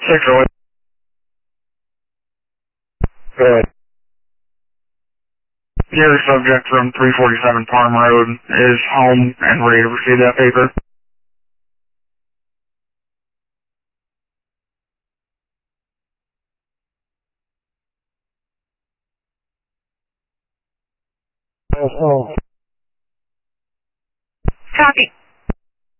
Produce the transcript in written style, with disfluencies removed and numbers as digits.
608. Go ahead. Your subject from 347 Palm Road is home and ready to receive that paper. Copy.